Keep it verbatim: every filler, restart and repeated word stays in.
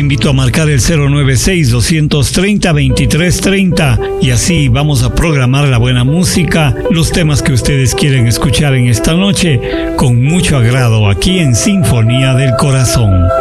invito a marcar el cero nueve seis, dos tres cero, dos tres tres cero y así vamos a programar la buena música, los temas que ustedes quieren escuchar en esta noche con mucho agrado aquí en Sinfonía del Corazón.